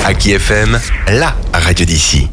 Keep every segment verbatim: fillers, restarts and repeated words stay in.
Aki F M, la radio d'ici.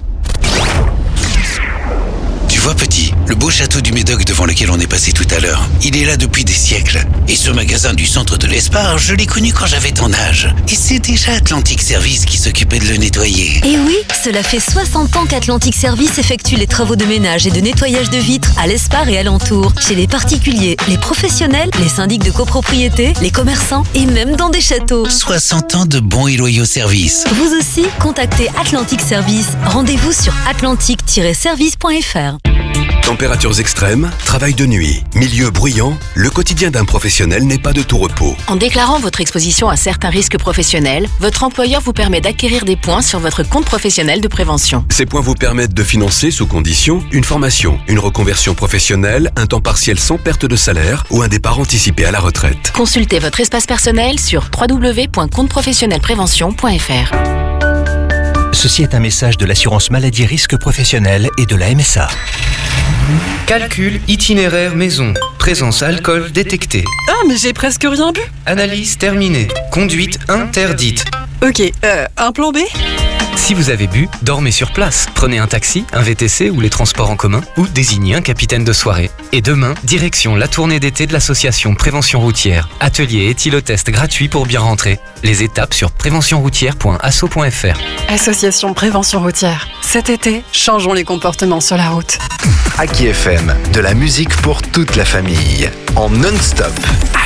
Tu vois petit, le beau château du Médoc devant lequel on est passé tout à l'heure, il est là depuis des siècles. Et ce magasin du centre de l'Espar, je l'ai connu quand j'avais ton âge. Et c'est déjà Atlantic Service qui s'occupait de le nettoyer. Et oui, cela fait soixante ans qu'Atlantic Service effectue les travaux de ménage et de nettoyage de vitres à l'Espar et alentour, chez les particuliers, les professionnels, les syndics de copropriété, les commerçants et même dans des châteaux. soixante ans de bons et loyaux services. Vous aussi, contactez Atlantic Service. Rendez-vous sur atlantic tiret service point f r. Températures extrêmes, travail de nuit, milieu bruyant, le quotidien d'un professionnel n'est pas de tout repos. En déclarant votre exposition à certains risques professionnels, votre employeur vous permet d'acquérir des points sur votre compte professionnel de prévention. Ces points vous permettent de financer, sous condition, une formation, une reconversion professionnelle, un temps partiel sans perte de salaire ou un départ anticipé à la retraite. Consultez votre espace personnel sur w w w point compte professionnel prévention point f r. Ceci est un message de l'assurance maladie risque professionnel et de la M S A. Calcul itinéraire maison. Présence alcool détectée. Ah, mais j'ai presque rien bu. Analyse terminée. Conduite interdite. Ok, euh, un plan B ? Si vous avez bu, dormez sur place. Prenez un taxi, un V T C ou les transports en commun, ou désignez un capitaine de soirée. Et demain, direction la tournée d'été de l'association Prévention Routière. Atelier éthylotest gratuit pour bien rentrer. Les étapes sur prévention routière point asso point f r. Association Prévention Routière. Cet été, changeons les comportements sur la route. Aki F M, de la musique pour toute la famille, en non-stop.